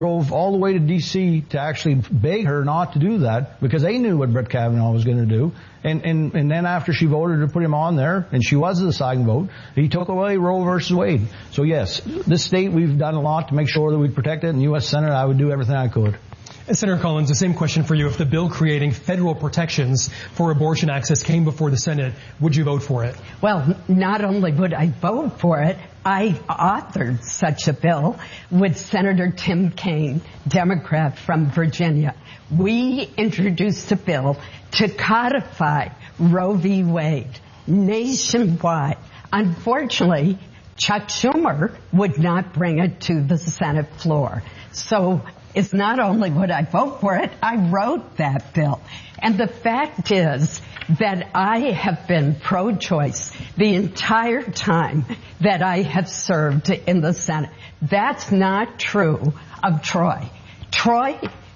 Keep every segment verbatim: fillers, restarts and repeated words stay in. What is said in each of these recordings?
drove all the way to D C to actually beg her not to do that because they knew what Brett Kavanaugh was going to do. And, and, and then after she voted to put him on there, and she was the deciding vote, he took away Roe versus Wade. So yes, this state, we've done a lot to make sure that we protect it. In the U S Senate, I would do everything I could. Senator Collins, the same question for you. If the bill creating federal protections for abortion access came before the Senate, would you vote for it? Well, not only would I vote for it, I authored such a bill with Senator Tim Kaine, Democrat from Virginia. We introduced a bill to codify Roe v. Wade nationwide. Unfortunately, Chuck Schumer would not bring it to the Senate floor. So it's not only would I vote for it, I wrote that bill. And the fact is that I have been pro-choice the entire time that I have served in the Senate. That's not true of Troy. Troy,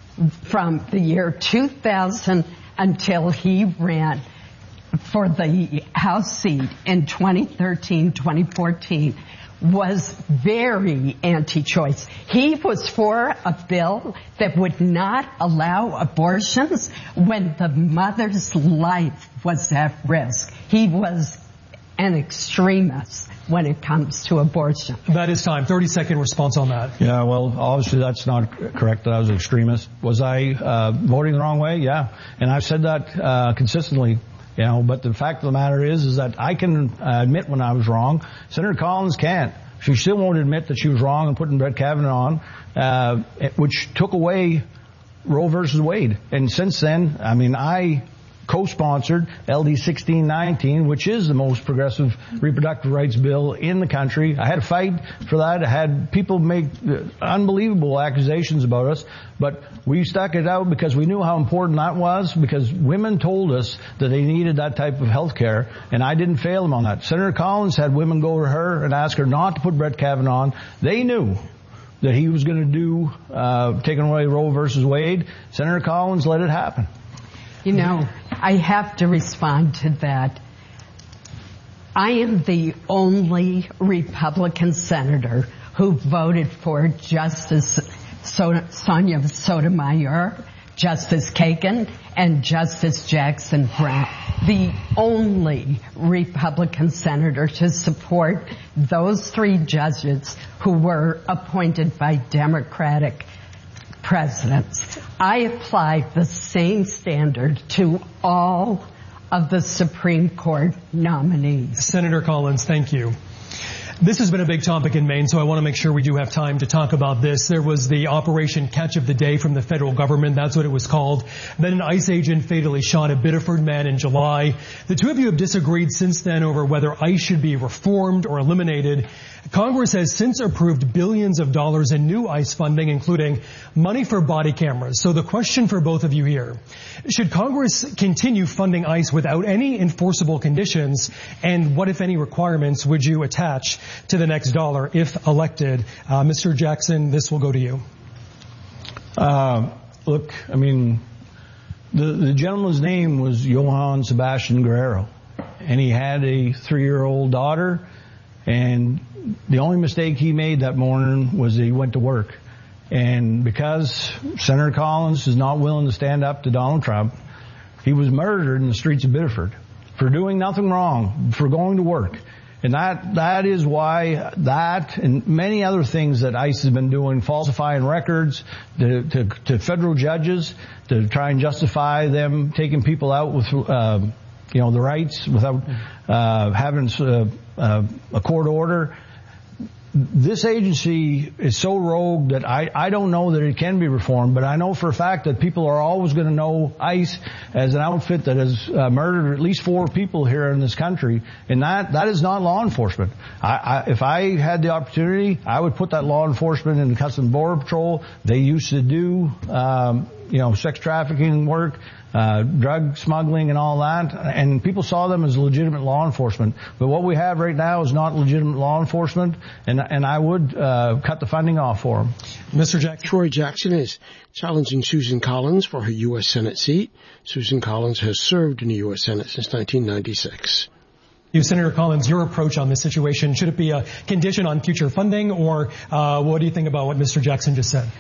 from the year two thousand until he ran for the House seat in twenty thirteen, twenty fourteen, was very anti-choice. He was for a bill that would not allow abortions when the mother's life was at risk. He was an extremist when it comes to abortion. That is time. thirty second response on that. Yeah, well, obviously that's not correct that I was an extremist. Was I uh, voting the wrong way? Yeah. And I've said that uh, consistently. You know, but the fact of the matter is, is that I can uh, admit when I was wrong. Senator Collins can't. She still won't admit that she was wrong in putting Brett Kavanaugh on, uh, which took away Roe versus Wade. And since then, I mean, I co-sponsored L D sixteen nineteen, which is the most progressive reproductive rights bill in the country. I had to fight for that. I had people make unbelievable accusations about us, but we stuck it out because we knew how important that was, because women told us that they needed that type of health care, and I didn't fail them on that. Senator Collins had women go to her and ask her not to put Brett Kavanaugh on. They knew that he was going to do, uh, taking away Roe versus Wade. Senator Collins let it happen. You know, I have to respond to that. I am the only Republican senator who voted for Justice Sonia Sotomayor, Justice Kagan, and Justice Jackson Brown. The only Republican senator to support those three judges who were appointed by Democratic presidents. I apply the same standard to all of the Supreme Court nominees. Senator Collins, thank you. This has been a big topic in Maine, so I want to make sure we do have time to talk about this. There was the Operation Catch of the Day from the federal government. That's what it was called. Then an ICE agent fatally shot a Biddeford man in July. The two of you have disagreed since then over whether ICE should be reformed or eliminated. Congress has since approved billions of dollars in new ICE funding, including money for body cameras. So the question for both of you here, should Congress continue funding ICE without any enforceable conditions? And what, if any, requirements would you attach to the next dollar if elected? Uh, Mister Jackson, this will go to you. Uh, look, I mean, the, the gentleman's name was Johann Sebastian Guerrero, and he had a three-year-old daughter, and the only mistake he made that morning was that he went to work. And because Senator Collins is not willing to stand up to Donald Trump, he was murdered in the streets of Biddeford for doing nothing wrong, for going to work. And that, that is why that and many other things that ICE has been doing, falsifying records to, to, to federal judges to try and justify them taking people out with, uh, you know, the rights without, uh, having, uh, uh, a court order. This agency is so rogue that I, I don't know that it can be reformed, but I know for a fact that people are always going to know ICE as an outfit that has uh, murdered at least four people here in this country, and that, that is not law enforcement. I, I, if I had the opportunity, I would put that law enforcement in the Customs and Border Patrol. They used to do, um, you know, sex trafficking work, uh, drug smuggling and all that, and people saw them as legitimate law enforcement. But what we have right now is not legitimate law enforcement, and and I would uh, cut the funding off for them. Mister Jackson. Troy Jackson is challenging Susan Collins for her U S Senate seat. Susan Collins has served in the U S Senate since nineteen ninety-six. You, Senator Collins, your approach on this situation, should it be a condition on future funding, or uh, what do you think about what Mister Jackson just said?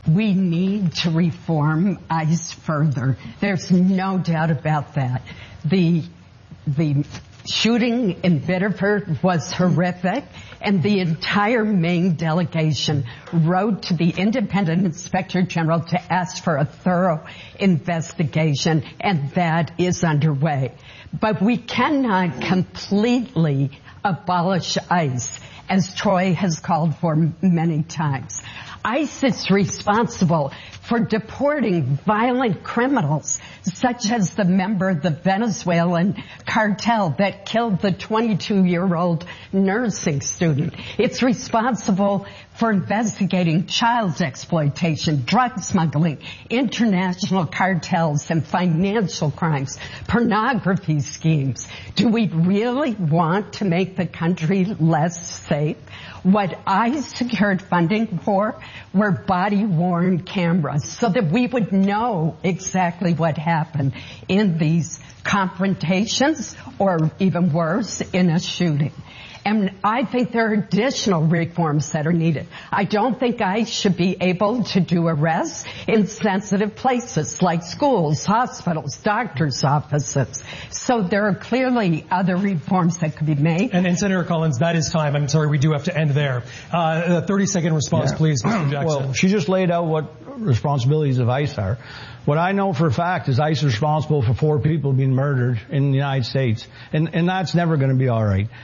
We need to reform ICE further. There's no doubt about that. The, the shooting in Biddeford was horrific, and the entire Maine delegation wrote to the Independent Inspector General to ask for a thorough investigation, and that is underway. But we cannot completely abolish ICE, as Troy has called for many times. ICE is responsible for deporting violent criminals, such as the member of the Venezuelan cartel that killed the twenty-two-year-old nursing student. It's responsible for investigating child exploitation, drug smuggling, international cartels and financial crimes, pornography schemes. Do we really want to make the country less safe? What I secured funding for were body-worn cameras so that we would know exactly what happened in these confrontations or, even worse, in a shooting. And I think there are additional reforms that are needed. I don't think ICE should be able to do arrests in sensitive places like schools, hospitals, doctors' offices. So there are clearly other reforms that could be made. And, and Senator Collins, that is time. I'm sorry, we do have to end there. Uh, a thirty-second response, yeah. please, Mister Jackson. Well, she just laid out what responsibilities of ICE are. What I know for a fact is ICE is responsible for four people being murdered in the United States. And, and that's never going to be all right.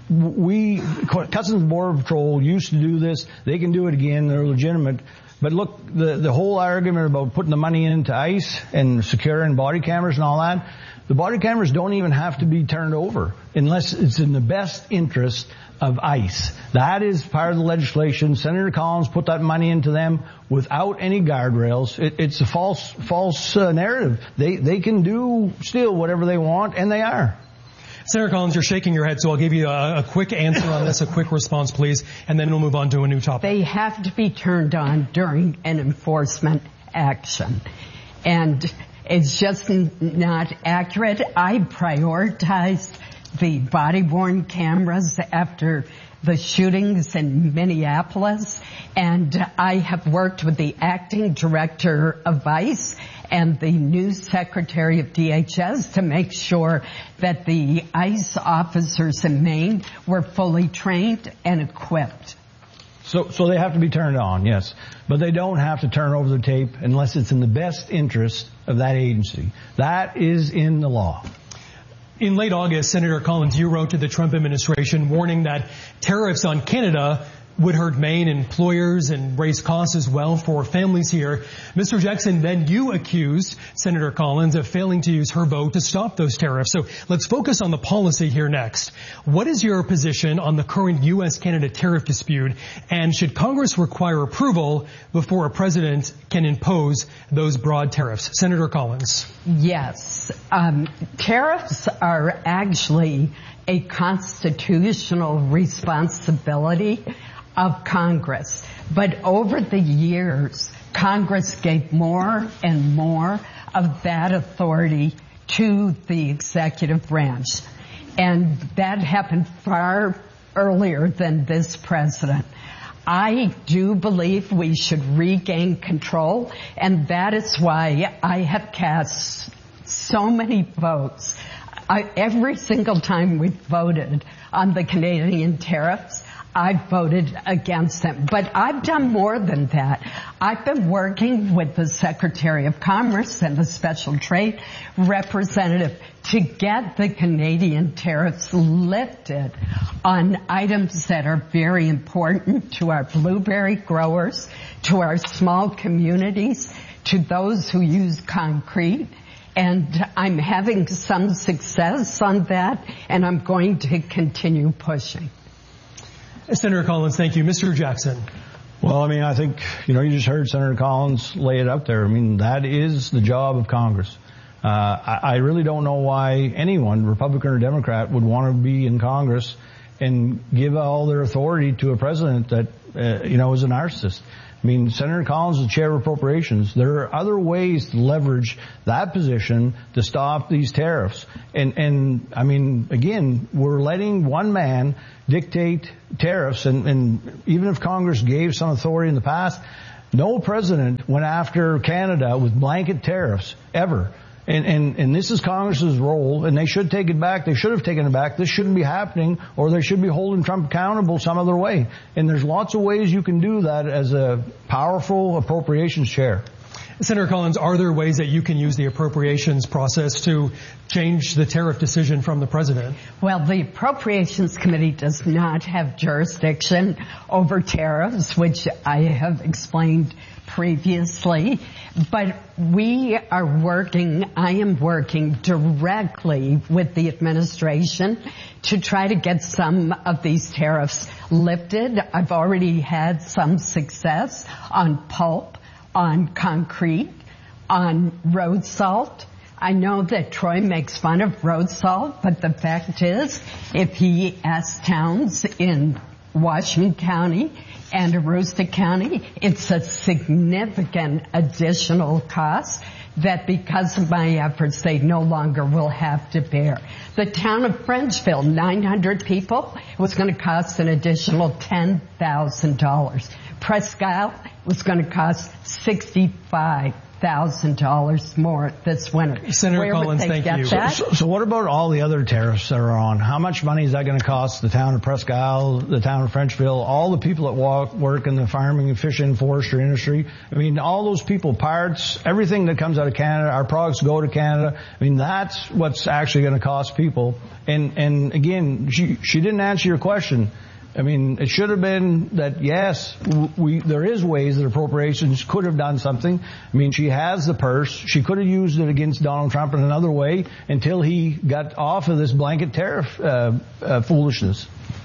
We, Customs and Border Patrol used to do this. They can do it again. They're legitimate. But look, the, the whole argument about putting the money into ICE and securing body cameras and all that, the body cameras don't even have to be turned over unless it's in the best interest of ICE. That is part of the legislation. Senator Collins put that money into them without any guardrails. It, it's a false, false uh, narrative. They, they can do still whatever they want, and they are. Senator Collins, you're shaking your head, so I'll give you a, a quick answer on this, a quick response, please, and then we'll move on to a new topic. They have to be turned on during an enforcement action. And it's just not accurate. I prioritized the body-worn cameras after the shootings in Minneapolis, and I have worked with the acting director of ICE and the new secretary of D H S to make sure that the ICE officers in Maine were fully trained and equipped. So, so they have to be turned on, yes. But they don't have to turn over the tape unless it's in the best interest of that agency. That is in the law. In late August, Senator Collins, you wrote to the Trump administration warning that tariffs on Canada would hurt Maine employers and raise costs as well for families here. Mister Jackson, then you accused Senator Collins of failing to use her vote to stop those tariffs. So let's focus on the policy here next. What is your position on the current U S Canada tariff dispute, and should Congress require approval before a president can impose those broad tariffs? Senator Collins. Yes. Um, tariffs are actually a constitutional responsibility of Congress. But over the years, Congress gave more and more of that authority to the executive branch. And that happened far earlier than this president. I do believe we should regain control, and that is why I have cast so many votes. I, every single time we voted on the Canadian tariffs, I voted against them. But I've done more than that. I've been working with the Secretary of Commerce and the Special Trade Representative to get the Canadian tariffs lifted on items that are very important to our blueberry growers, to our small communities, to those who use concrete. And I'm having some success on that, and I'm going to continue pushing. Senator Collins, thank you. Mister Jackson. Well, I mean, I think, you know, you just heard Senator Collins lay it out there. I mean, that is the job of Congress. Uh, I, I really don't know why anyone, Republican or Democrat, would want to be in Congress and give all their authority to a president that, uh, you know, is a narcissist. I mean, Senator Collins is the chair of appropriations. There are other ways to leverage that position to stop these tariffs. And, and I mean, again, we're letting one man dictate tariffs. And, and even if Congress gave some authority in the past, No president went after Canada with blanket tariffs ever. And, and, and this is Congress's role, and they should take it back. They should have taken it back. This shouldn't be happening, or they should be holding Trump accountable some other way. And there's lots of ways you can do that as a powerful appropriations chair. Senator Collins, are there ways that you can use the appropriations process to change the tariff decision from the president? Well, the Appropriations Committee does not have jurisdiction over tariffs, which I have explained previously. But we are working, I am working directly with the administration to try to get some of these tariffs lifted. I've already had some success on pulp, on concrete, on road salt. I know that Troy makes fun of road salt, but the fact is, if he asks towns in Washington County and Aroostook County, it's a significant additional cost that because of my efforts they no longer will have to bear. The town of Frenchville, nine hundred people, was going to cost an additional ten thousand dollars. Presque Isle was going to cost sixty-five thousand dollars more this winter. Senator Where Collins, would they thank get you. that? So, so what about all the other tariffs that are on? How much money is that going to cost the town of Presque Isle, the town of Frenchville, all the people that walk, work in the farming, fishing, forestry industry? I mean, all those people, parts, everything that comes out of Canada, our products go to Canada. I mean, that's what's actually going to cost people. And, and again, she, she didn't answer your question. I mean, it should have been that, yes, we, there is ways that appropriations could have done something. I mean, she has the purse. She could have used it against Donald Trump in another way until he got off of this blanket tariff uh, uh, foolishness.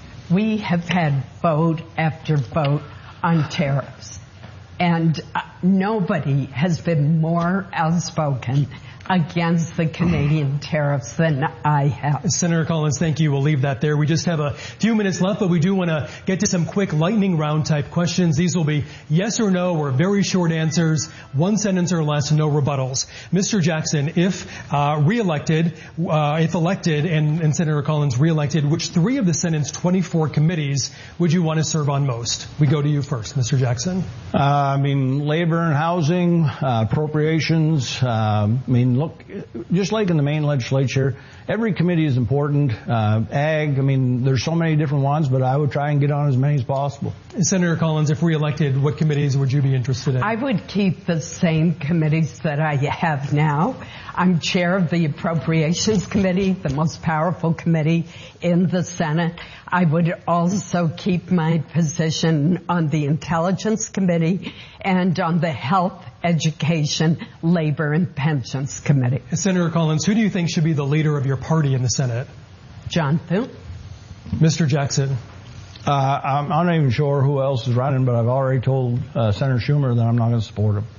We have had vote after vote on tariffs, and uh, nobody has been more outspoken against the Canadian tariffs than I have. Senator Collins, thank you. We'll leave that there. We just have a few minutes left, but we do want to get to some quick lightning round type questions. These will be yes or no or very short answers, one sentence or less, no rebuttals. Mister Jackson, if uh, reelected, uh, if elected, and, and Senator Collins reelected, which three of the Senate's twenty-four committees would you want to serve on most? We go to you first, Mister Jackson. Uh, I mean, labor and housing, uh, appropriations, uh, I mean, look, just like in the Maine legislature, every committee is important. Uh, ag, I mean, there's so many different ones, but I would try and get on as many as possible. Senator Collins, if reelected, what committees would you be interested in? I would keep the same committees that I have now. I'm chair of the Appropriations Committee, the most powerful committee in the Senate. I would also keep my position on the Intelligence Committee and on the Health, Education, Labor, and Pensions Committee. Senator Collins, who do you think should be the leader of your party in the Senate? John Thune. Mister Jackson. Uh, I'm, I'm not even sure who else is running, but I've already told uh, Senator Schumer that I'm not going to support him.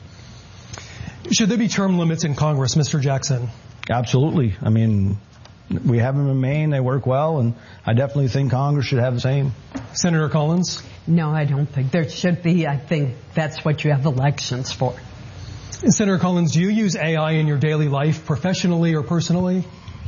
Should there be term limits in Congress, Mister Jackson? Absolutely. I mean, we have them in Maine. They work well, and I definitely think Congress should have the same. Senator Collins? No, I don't think there should be. I think that's what you have elections for. Senator Collins, do you use A I in your daily life, professionally or personally?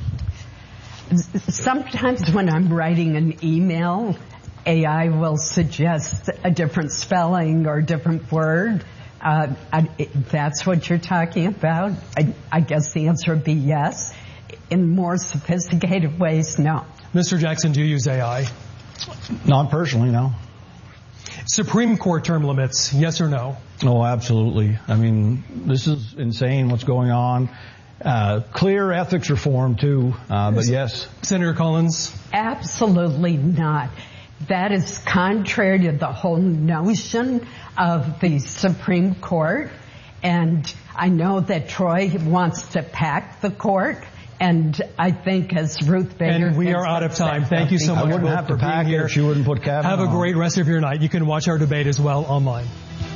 Sometimes when I'm writing an email, A I will suggest a different spelling or a different word. Uh, I, it, that's what you're talking about? I, I guess the answer would be yes. In more sophisticated ways, no. Mister Jackson, do you use A I? Not personally, no. Supreme Court term limits, yes or no? Oh, absolutely. I mean, this is insane what's going on. Uh, clear ethics reform, too, uh, but yes. Senator Collins? Absolutely not. That is contrary to the whole notion of the Supreme Court. And I know that Troy wants to pack the court. And I think as Ruth Bader... And we are out of time. Thank you so much. I wouldn't have to pack here. She wouldn't put Kavanaugh Have a great on. rest of your night. You can watch our debate as well online.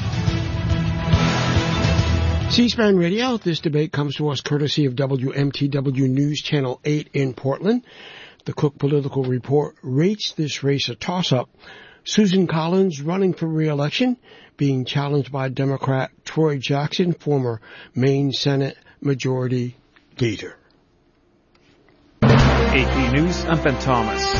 C-SPAN Radio. This debate comes to us courtesy of W M T W News Channel eight in Portland. The Cook Political Report rates this race a toss-up. Susan Collins running for re-election, being challenged by Democrat Troy Jackson, former Maine Senate Majority Leader. A P News, I'm Ben Thomas.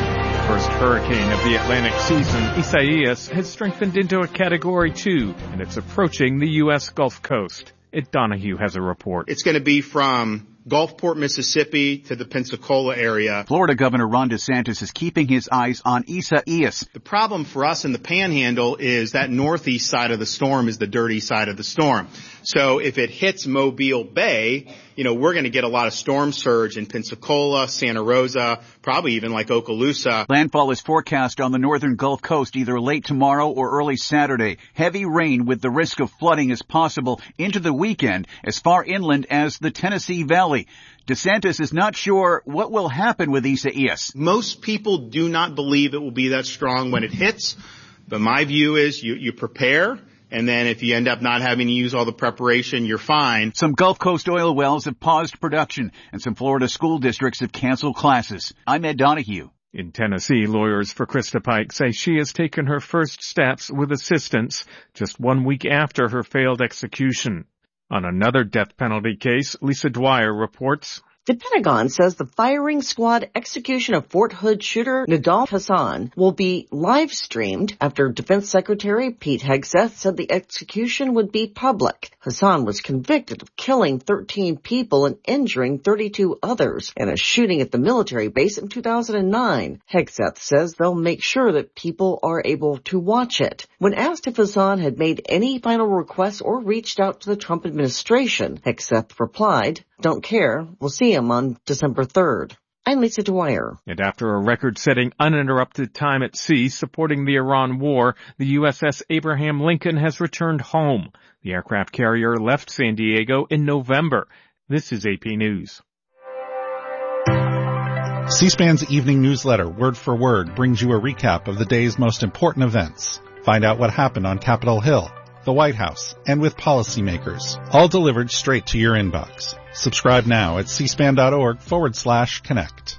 first hurricane of the Atlantic season, Isaias has strengthened into a Category two, and it's approaching the U S Gulf Coast. Ed Donahue has a report. It's going to be from Gulfport, Mississippi to the Pensacola area. Florida Governor Ron DeSantis is keeping his eyes on Isaias. The problem for us in the Panhandle is that northeast side of the storm is the dirty side of the storm. So if it hits Mobile Bay, you know, we're going to get a lot of storm surge in Pensacola, Santa Rosa, probably even like Okaloosa. Landfall is forecast on the northern Gulf Coast either late tomorrow or early Saturday. Heavy rain with the risk of flooding is possible into the weekend as far inland as the Tennessee Valley. DeSantis is not sure what will happen with Isaias. Most people do not believe it will be that strong when it hits, but my view is you, you prepare. And then if you end up not having to use all the preparation, you're fine. Some Gulf Coast oil wells have paused production, and some Florida school districts have canceled classes. I'm Ed Donahue. In Tennessee, lawyers for Krista Pike say she has taken her first steps with assistance just one week after her failed execution. On another death penalty case, Lisa Dwyer reports. The Pentagon says the firing squad execution of Fort Hood shooter Nidal Hasan will be live streamed after Defense Secretary Pete Hegseth said the execution would be public. Hasan was convicted of killing thirteen people and injuring thirty-two others in a shooting at the military base in two thousand nine. Hegseth says they'll make sure that people are able to watch it. When asked if Hasan had made any final requests or reached out to the Trump administration, Hegseth replied, "Don't care. We'll see him on December third. I'm Lisa Dwyer. And after a record-setting uninterrupted time at sea supporting the Iran war, the U S S Abraham Lincoln has returned home. The aircraft carrier left San Diego in November. This is A P News. C-SPAN's evening newsletter, Word for Word, brings you a recap of the day's most important events. Find out what happened on Capitol Hill, the White House, and with policymakers, all delivered straight to your inbox. Subscribe now at cspan.org forward slash connect.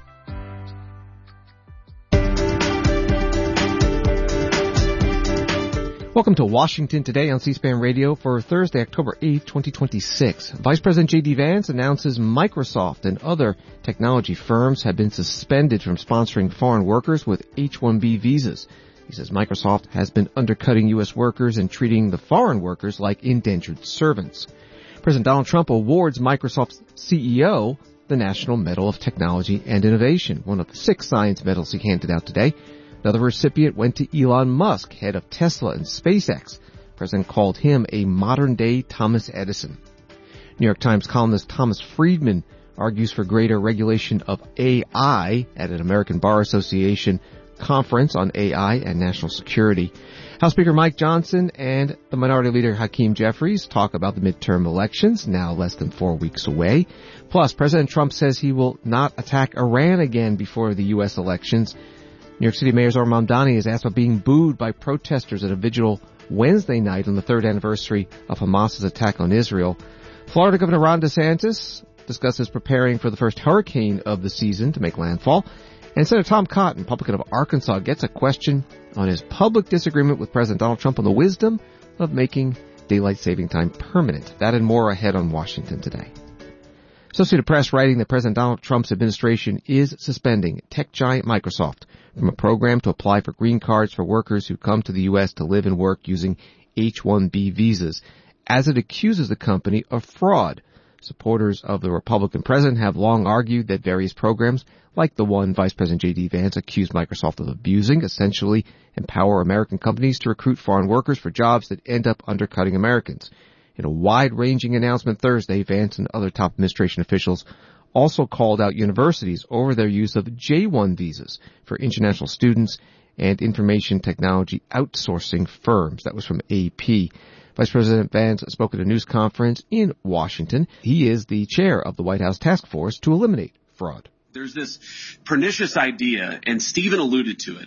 Welcome to Washington Today on C-SPAN Radio for Thursday, October eighth, twenty twenty-six. Vice President J D. Vance announces Microsoft and other technology firms have been suspended from sponsoring foreign workers with H one B visas. He says Microsoft has been undercutting U S workers and treating the foreign workers like indentured servants. President Donald Trump awards Microsoft's C E O the National Medal of Technology and Innovation, one of the six science medals he handed out today. Another recipient went to Elon Musk, head of Tesla and SpaceX. The president called him a modern-day Thomas Edison. New York Times columnist Thomas Friedman argues for greater regulation of A I at an American Bar Association conference on A I and national security. House Speaker Mike Johnson and the Minority Leader Hakeem Jeffries talk about the midterm elections, now less than four weeks away. Plus, President Trump says he will not attack Iran again before the U S elections. New York City Mayor Zohar Mamdani is asked about being booed by protesters at a vigil Wednesday night on the third anniversary of Hamas's attack on Israel. Florida Governor Ron DeSantis discusses preparing for the first hurricane of the season to make landfall. And Senator Tom Cotton, Republican of Arkansas, gets a question on his public disagreement with President Donald Trump on the wisdom of making daylight saving time permanent. That and more ahead on Washington Today. Associated Press writing that President Donald Trump's administration is suspending tech giant Microsoft from a program to apply for green cards for workers who come to the U S to live and work using H one B visas, as it accuses the company of fraud. Supporters of the Republican president have long argued that various programs, like the one Vice President J D. Vance accused Microsoft of abusing, essentially empower American companies to recruit foreign workers for jobs that end up undercutting Americans. In a wide-ranging announcement Thursday, Vance and other top administration officials also called out universities over their use of J one visas for international students and information technology outsourcing firms. That was from A P. Vice President Vance spoke at a news conference in Washington. He is the chair of the White House task force to eliminate fraud. There's this pernicious idea, and Stephen alluded to it,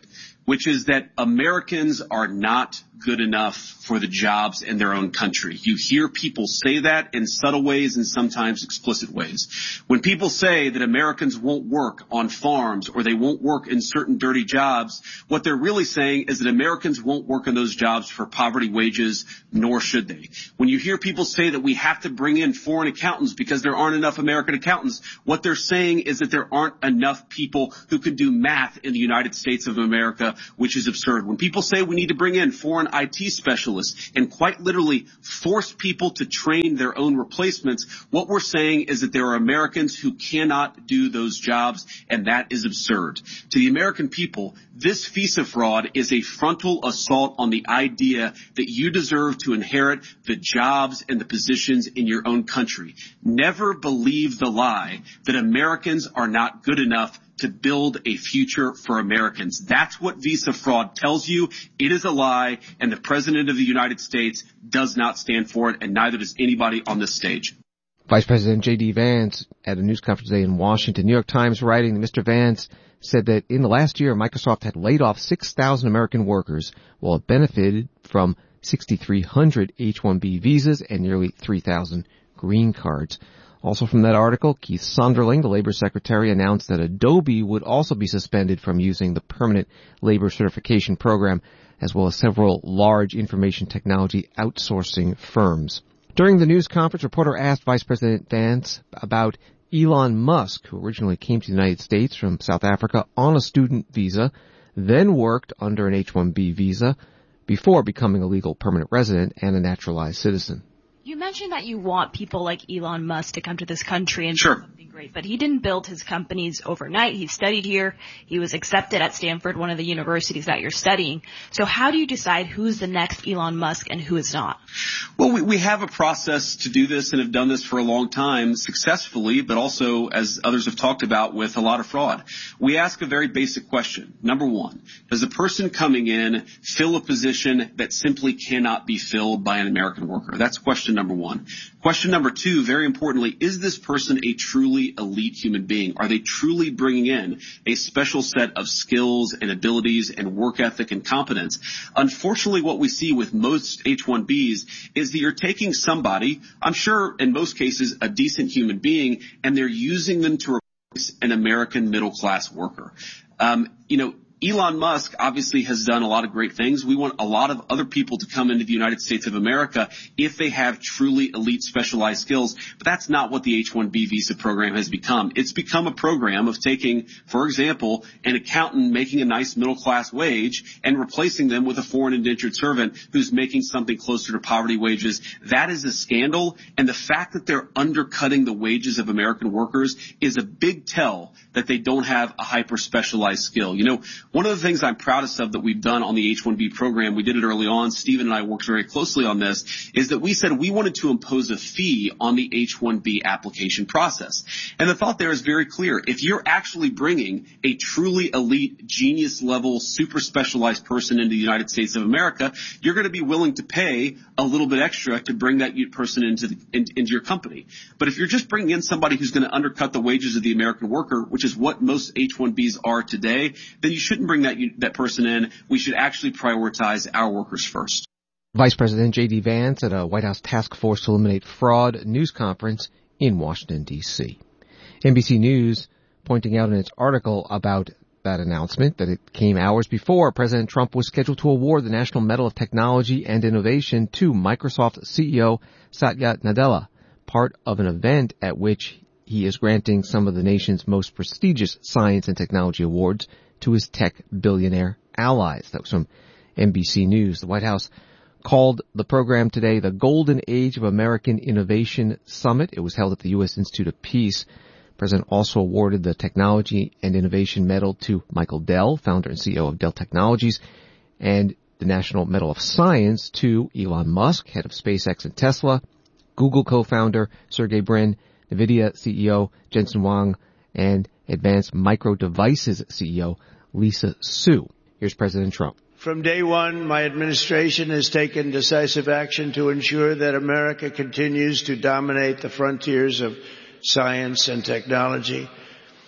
which is that Americans are not good enough for the jobs in their own country. You hear people say that in subtle ways and sometimes explicit ways. When people say that Americans won't work on farms or they won't work in certain dirty jobs, what they're really saying is that Americans won't work in those jobs for poverty wages, nor should they. When you hear people say that we have to bring in foreign accountants because there aren't enough American accountants, what they're saying is that there aren't enough people who can do math in the United States of America, which is absurd. When people say we need to bring in foreign I T specialists and quite literally force people to train their own replacements, what we're saying is that there are Americans who cannot do those jobs, and that is absurd. To the American people, this visa fraud is a frontal assault on the idea that you deserve to inherit the jobs and the positions in your own country. Never believe the lie that Americans are not good enough to build a future for Americans. That's what visa fraud tells you. It is a lie, and the President of the United States does not stand for it, and neither does anybody on this stage. Vice President J D. Vance at a news conference today in Washington. New York Times writing that Mister Vance said that in the last year, Microsoft had laid off six thousand American workers while it benefited from six thousand three hundred H one B visas and nearly three thousand green cards. Also from that article, Keith Sonderling, the Labor Secretary, announced that Adobe would also be suspended from using the Permanent Labor Certification Program, as well as several large information technology outsourcing firms. During the news conference, reporter asked Vice President Vance about Elon Musk, who originally came to the United States from South Africa on a student visa, then worked under an H one B visa before becoming a legal permanent resident and a naturalized citizen. You mentioned that you want people like Elon Musk to come to this country and sure. do something great, but he didn't build his companies overnight. He studied here. He was accepted at Stanford, one of the universities that you're studying. So how do you decide who's the next Elon Musk and who is not? Well, we, we have a process to do this and have done this for a long time successfully, but also, as others have talked about, with a lot of fraud. We ask a very basic question. Number one, does a person coming in fill a position that simply cannot be filled by an American worker? That's question number one. Question number two, very importantly, is this person a truly elite human being? Are they truly bringing in a special set of skills and abilities and work ethic and competence? Unfortunately, what we see with most H one Bs is that you're taking somebody, I'm sure in most cases a decent human being, and they're using them to replace an American middle class worker. Um, you know, Elon Musk obviously has done a lot of great things. We want a lot of other people to come into the United States of America if they have truly elite specialized skills. But that's not what the H one B visa program has become. It's become a program of taking, for example, an accountant making a nice middle class wage and replacing them with a foreign indentured servant who's making something closer to poverty wages. That is a scandal. And the fact that they're undercutting the wages of American workers is a big tell that they don't have a hyper specialized skill. You know, one of the things I'm proudest of that we've done on the H one B program, we did it early on, Stephen and I worked very closely on this, is that we said we wanted to impose a fee on the H one B application process. And the thought there is very clear. If you're actually bringing a truly elite, genius level, super specialized person into the United States of America, you're going to be willing to pay a little bit extra to bring that person into, the, in, into your company. But if you're just bringing in somebody who's going to undercut the wages of the American worker, which is what most H one Bs are today, then you shouldn't bring that that person in. We should actually prioritize our workers first. Vice President J D. Vance at a White House task force to eliminate fraud news conference in Washington, D C N B C News pointing out in its article about that announcement that it came hours before President Trump was scheduled to award the National Medal of Technology and Innovation to Microsoft C E O Satya Nadella, part of an event at which he is granting some of the nation's most prestigious science and technology awards to his tech billionaire allies. That was from N B C News. The White House called the program today the Golden Age of American Innovation Summit. It was held at the U S Institute of Peace. The president also awarded the Technology and Innovation Medal to Michael Dell, founder and C E O of Dell Technologies, and the National Medal of Science to Elon Musk, head of SpaceX and Tesla, Google co-founder Sergey Brin, NVIDIA C E O Jensen Huang, and Advanced Micro Devices C E O Lisa Su. Here's President Trump. From day one, my administration has taken decisive action to ensure that America continues to dominate the frontiers of science and technology.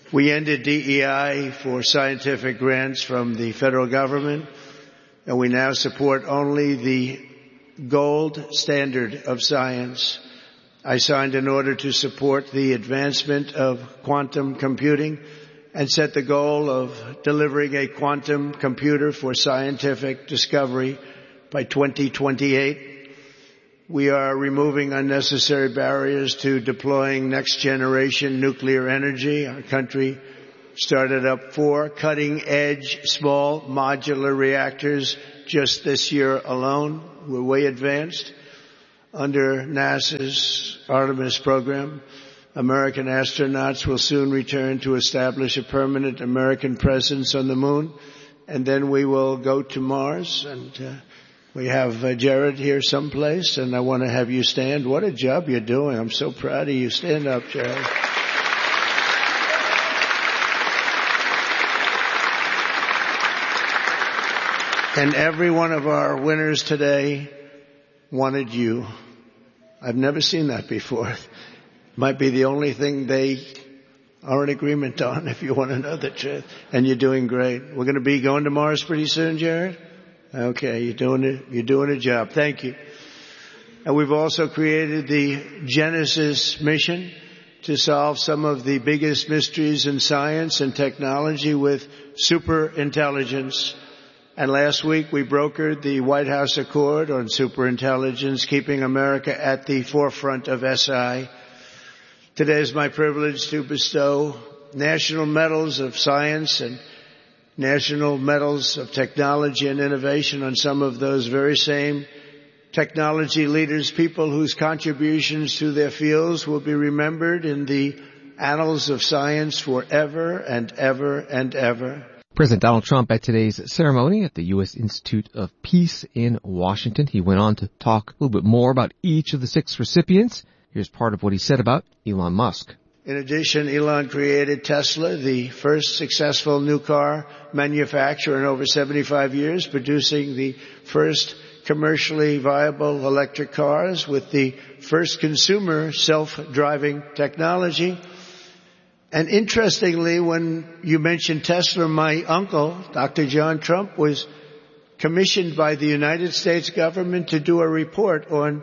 We ended D E I for scientific grants from the federal government, and we now support only the gold standard of science. I signed an order to support the advancement of quantum computing and set the goal of delivering a quantum computer for scientific discovery by twenty twenty-eight. We are removing unnecessary barriers to deploying next-generation nuclear energy. Our country started up four cutting-edge small modular reactors just this year alone. We're way advanced. Under NASA's Artemis program, American astronauts will soon return to establish a permanent American presence on the moon, and then we will go to Mars. And uh, we have uh, Jared here someplace, and I want to have you stand. What a job you're doing. I'm so proud of you. Stand up, Jared. And every one of our winners today wanted you. I've never seen that before. Might be the only thing they are in agreement on, if you want to know the truth. And you're doing great. We're going to be going to Mars pretty soon, Jared? Okay, you're doing it. You're doing a job. Thank you. And we've also created the Genesis mission to solve some of the biggest mysteries in science and technology with super intelligence. And last week we brokered the White House Accord on superintelligence, keeping America at the forefront of S I. Today is my privilege to bestow national medals of science and national medals of technology and innovation on some of those very same technology leaders, people whose contributions to their fields will be remembered in the annals of science forever and ever and ever. President Donald Trump at today's ceremony at the U S Institute of Peace in Washington. He went on to talk a little bit more about each of the six recipients. Here's part of what he said about Elon Musk. In addition, Elon created Tesla, the first successful new car manufacturer in over seventy-five years, producing the first commercially viable electric cars with the first consumer self-driving technology. And interestingly, when you mentioned Tesla, my uncle, Doctor John Trump, was commissioned by the United States government to do a report on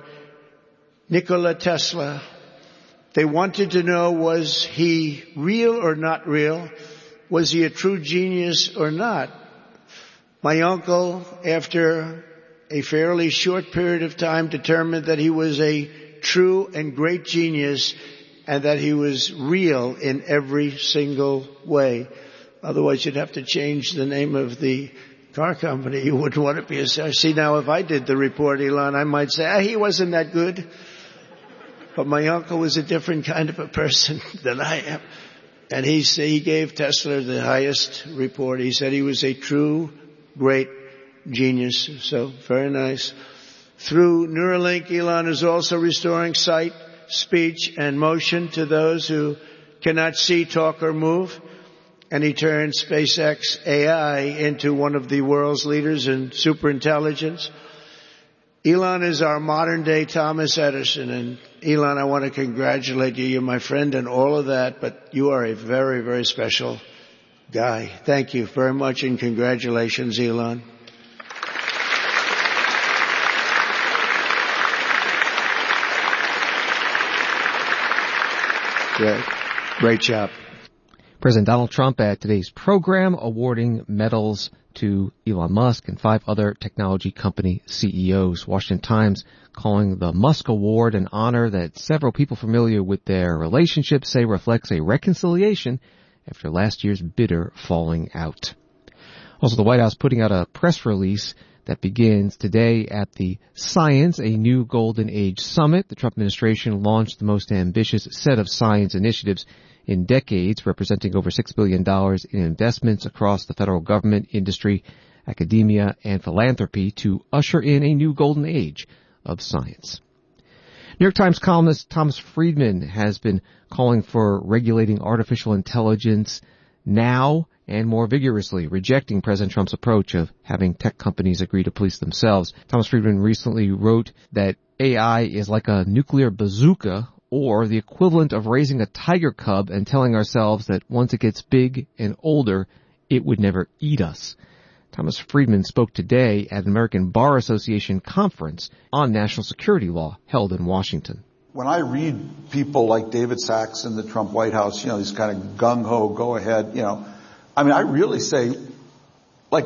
Nikola Tesla. They wanted to know, was he real or not real? Was he a true genius or not? My uncle, after a fairly short period of time, determined that he was a true and great genius, and that he was real in every single way. Otherwise, you'd have to change the name of the car company. You wouldn't want to be a... See, now, if I did the report, Elon, I might say, ah, he wasn't that good. But my uncle was a different kind of a person than I am. And he, he gave Tesla the highest report. He said he was a true, great genius. So, very nice. Through Neuralink, Elon is also restoring sight, speech, and motion to those who cannot see, talk, or move. And he turned SpaceX A I into one of the world's leaders in superintelligence. Elon is our modern-day Thomas Edison. And Elon, I want to congratulate you. You're my friend and all of that, but you are a very, very special guy. Thank you very much, and congratulations, Elon. Great. Great job. President Donald Trump at today's program awarding medals to Elon Musk and five other technology company C E Os. Washington Times calling the Musk Award an honor that several people familiar with their relationship say reflects a reconciliation after last year's bitter falling out. Also, the White House putting out a press release that begins today at the Science, a New Golden Age Summit. The Trump administration launched the most ambitious set of science initiatives in decades, representing over six billion dollars in investments across the federal government, industry, academia, and philanthropy to usher in a new golden age of science. New York Times columnist Thomas Friedman has been calling for regulating artificial intelligence now and more vigorously, rejecting President Trump's approach of having tech companies agree to police themselves. Thomas Friedman recently wrote that A I is like a nuclear bazooka or the equivalent of raising a tiger cub and telling ourselves that once it gets big and older, it would never eat us. Thomas Friedman spoke today at an American Bar Association conference on national security law held in Washington. When I read people like David Sachs in the Trump White House, you know, these kind of gung-ho, go ahead, you know, I mean, I really say, like,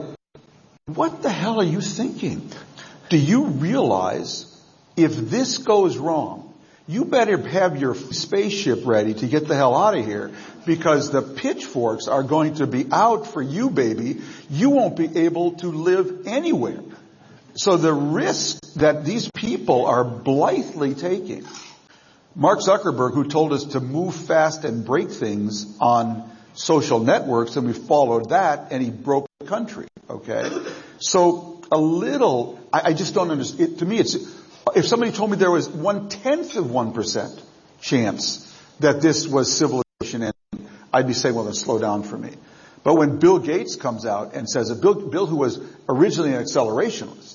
what the hell are you thinking? Do you realize if this goes wrong, you better have your spaceship ready to get the hell out of here, because the pitchforks are going to be out for you, baby. You won't be able to live anywhere. So the risk that these people are blithely taking, Mark Zuckerberg, who told us to move fast and break things on social networks, and we followed that, and he broke the country, okay? So a little, I, I just don't understand. It, to me, it's, if somebody told me there was one-tenth of one percent chance that this was civilization ending, I'd be saying, well, then slow down for me. But when Bill Gates comes out and says, Bill, Bill who was originally an accelerationist,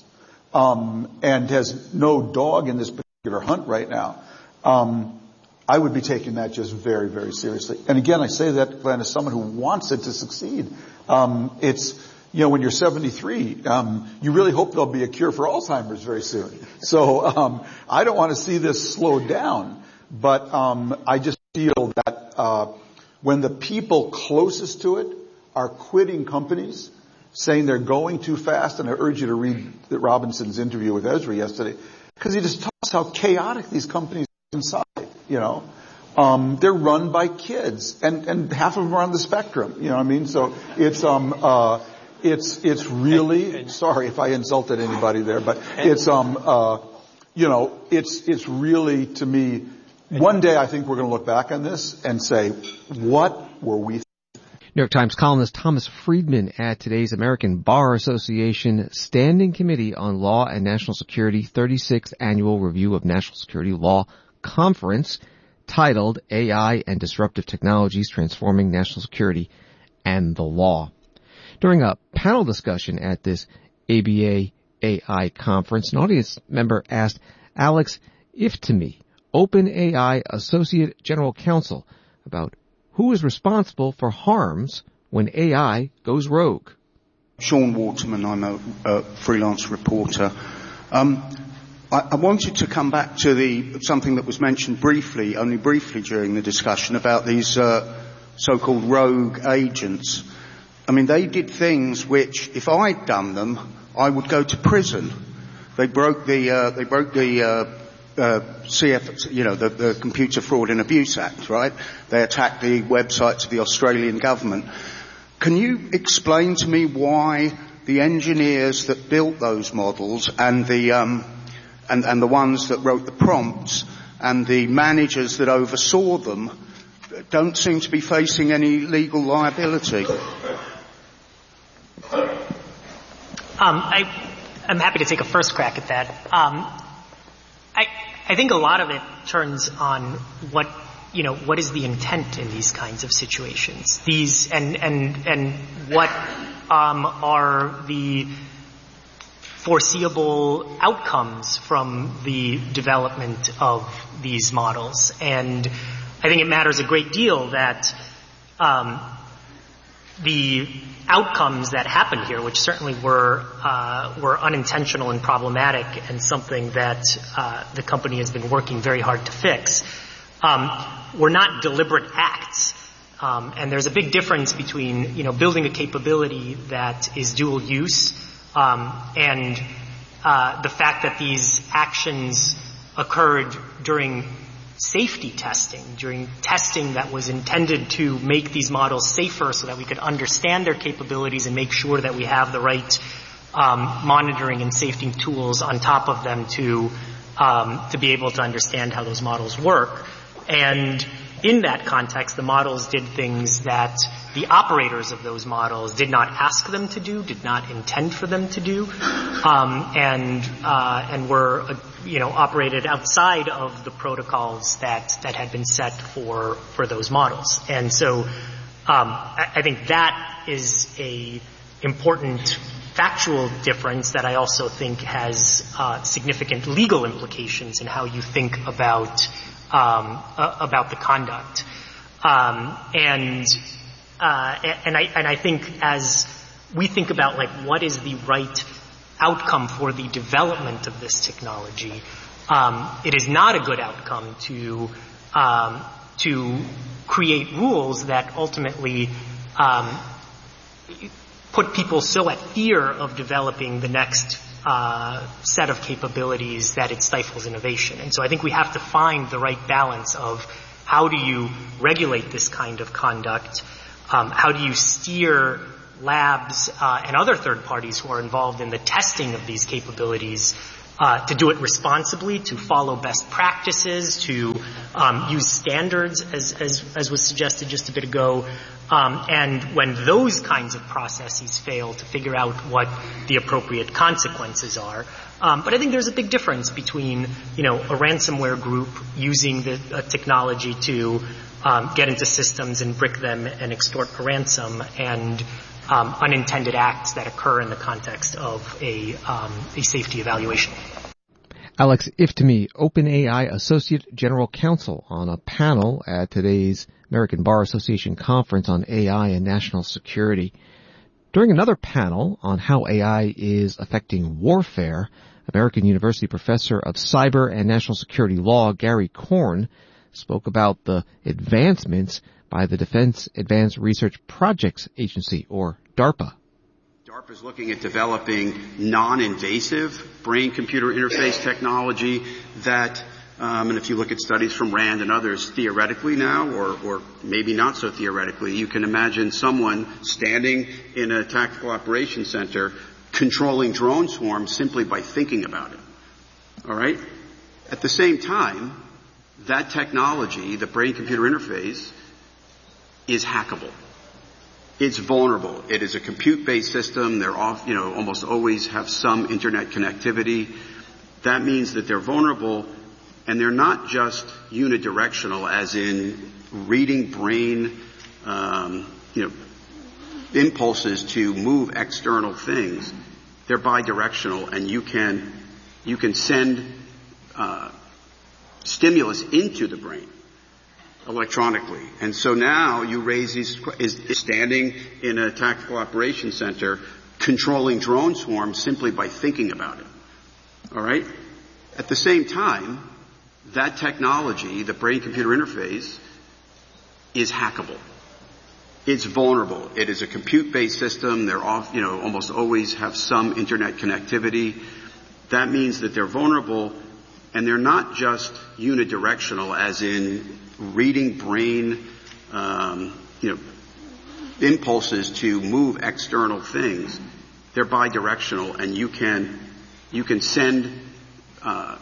um, and has no dog in this particular hunt right now, Um, I would be taking that just very, very seriously. And again, I say that, Glenn, as someone who wants it to succeed. Um, it's, you know, when you're seventy-three, um, you really hope there'll be a cure for Alzheimer's very soon. So, um, I don't want to see this slowed down, but, um, I just feel that, uh, when the people closest to it are quitting companies, saying they're going too fast, and I urge you to read Robinson's interview with Ezra yesterday, because he just talks how chaotic these companies inside, you know, um, they're run by kids, and and half of them are on the spectrum. You know what I mean? So it's um uh it's it's really, sorry if I insulted anybody there, but it's um uh you know it's it's really, to me, one day I think we're going to look back on this and say, what were we? New York Times columnist Thomas Friedman at today's American Bar Association Standing Committee on Law and National Security thirty-sixth Annual Review of National Security Law Conference, titled A I and Disruptive Technologies Transforming National Security and the Law. During a panel discussion at this A B A A I conference, an audience member asked Alex Iftemi, OpenAI Associate General Counsel, about who is responsible for harms when A I goes rogue. Sean Waterman, I'm a, a freelance reporter. Um, I, I wanted to come back to the something that was mentioned briefly, only briefly during the discussion about these uh, so-called rogue agents. I mean, they did things which, if I'd done them, I would go to prison. They broke the uh, they broke the uh, uh, C F, you know, the, the Computer Fraud and Abuse Act, right? They attacked the websites of the Australian government. Can you explain to me why the engineers that built those models and the um, and, and the ones that wrote the prompts and the managers that oversaw them don't seem to be facing any legal liability? Um, I, I'm happy to take a first crack at that. Um, I, I think a lot of it turns on what, you know, what is the intent in these kinds of situations? These, and, and, and what, um, are the foreseeable outcomes from the development of these models? And I think it matters a great deal that, um, the outcomes that happened here, which certainly were uh, were unintentional and problematic, and something that uh, the company has been working very hard to fix, um, were not deliberate acts. Um, and there's a big difference between, you know, building a capability that is dual use um, and uh, the fact that these actions occurred during safety testing, during testing that was intended to make these models safer so that we could understand their capabilities and make sure that we have the right um, monitoring and safety tools on top of them to um, to be able to understand how those models work. And in that context, the models did things that the operators of those models did not ask them to do, did not intend for them to do, um, and uh, and were uh, you know operated outside of the protocols that that had been set for for those models. And so um, I, I think that is a important factual difference that I also think has uh, significant legal implications in how you think about um, uh, about the conduct. Um, and uh, and I and I think as we think about like what is the right outcome for the development of this technology, um, it is not a good outcome to um, to create rules that ultimately um, put people so at fear of developing the next uh, set of capabilities that it stifles innovation. And so I think we have to find the right balance of how do you regulate this kind of conduct, um, how do you steer labs uh, and other third parties who are involved in the testing of these capabilities uh, to do it responsibly, to follow best practices, to um, use standards, as, as, as was suggested just a bit ago. Um, and when those kinds of processes fail, to figure out what the appropriate consequences are. Um, but I think there's a big difference between, you know, a ransomware group using the uh, technology to um, get into systems and brick them and extort a ransom, and um, unintended acts that occur in the context of a, um, a safety evaluation. Alex Iftemi, OpenAI Associate General Counsel, on a panel at today's American Bar Association Conference on A I and National Security. During another panel on how A I is affecting warfare, American University professor of cyber and national security law Gary Korn spoke about the advancements by the Defense Advanced Research Projects Agency, or DARPA. DARPA is looking at developing non-invasive brain-computer interface technology that, um, and if you look at studies from RAND and others, theoretically now, or, or maybe not so theoretically, you can imagine someone standing in a tactical operations center controlling drone swarms simply by thinking about it. All right? At the same time, that technology, the brain-computer interface, is hackable. It's vulnerable. It is a compute-based system. They're off, you know, almost always have some internet connectivity. That means that they're vulnerable, and they're not just unidirectional, as in reading brain, um, you know, impulses to move external things. They're bidirectional, and you can you can send uh, stimulus into the brain electronically. And so now you raise these, is, is standing in a tactical operations center controlling drone swarms simply by thinking about it. All right? At the same time, that technology, the brain-computer interface, is hackable. It's vulnerable. It is a compute-based system. They're off, you know, almost always have some internet connectivity. That means that they're vulnerable, and they're not just unidirectional, as in reading brain, um, you know, impulses to move external things. They're bidirectional, and you can you can send uh,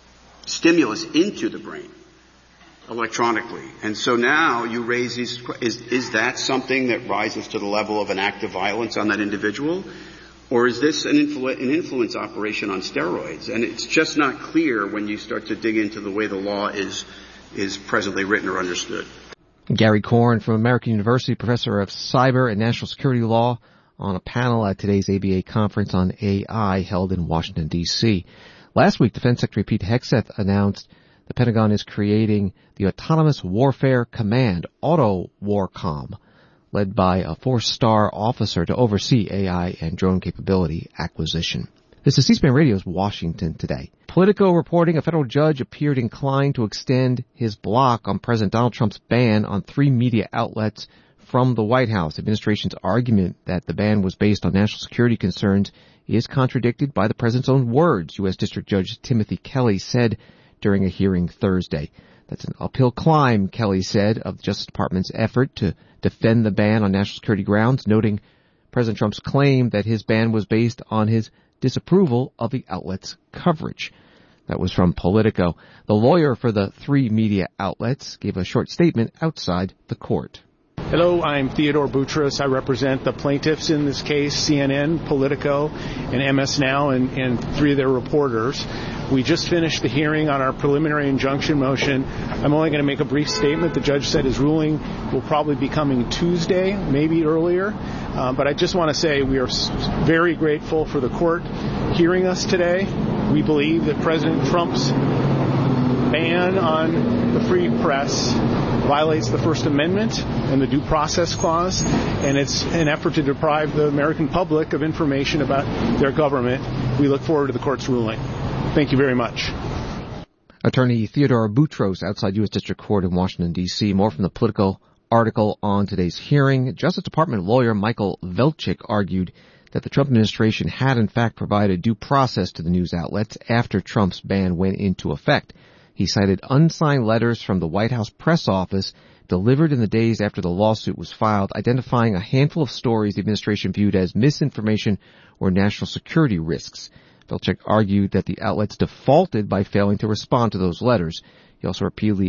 stimulus into the brain electronically. And so now you raise these, is, is that something that rises to the level of an act of violence on that individual? Or is this an, influ- an influence operation on steroids? And it's just not clear when you start to dig into the way the law is is presently written or understood. Gary Korn from American University, professor of cyber and national security law, on a panel at today's A B A conference on A I held in Washington, D C. Last week, Defense Secretary Pete Hegseth announced the Pentagon is creating the Autonomous Warfare Command, AutoWarCom, led by a four-star officer to oversee A I and drone capability acquisition. This is C-SPAN Radio's Washington Today. Politico reporting a federal judge appeared inclined to extend his block on President Donald Trump's ban on three media outlets from the White House. The administration's argument that the ban was based on national security concerns is contradicted by the president's own words, U S District Judge Timothy Kelly said during a hearing Thursday. That's an uphill climb, Kelly said, of the Justice Department's effort to defend the ban on national security grounds, noting President Trump's claim that his ban was based on his disapproval of the outlet's coverage. That was from Politico. The lawyer for the three media outlets gave a short statement outside the court. Hello, I'm Theodore Boutros. I represent the plaintiffs in this case, C N N, Politico, and M S Now, and, and three of their reporters. We just finished the hearing on our preliminary injunction motion. I'm only going to make a brief statement. The judge said his ruling will probably be coming Tuesday, maybe earlier. Uh, but I just want to say we are very grateful for the court hearing us today. We believe that President Trump's ban on the free press violates the First Amendment and the Due Process Clause, and it's an effort to deprive the American public of information about their government. We look forward to the court's ruling. Thank you very much. Attorney Theodore Boutros outside U S District Court in Washington, D C More from the Politico article on today's hearing. Justice Department lawyer Michael Velchick argued that the Trump administration had in fact provided due process to the news outlets after Trump's ban went into effect. He cited unsigned letters from the White House press office delivered in the days after the lawsuit was filed, identifying a handful of stories the administration viewed as misinformation or national security risks. Velchick argued that the outlets defaulted by failing to respond to those letters. He also repeatedly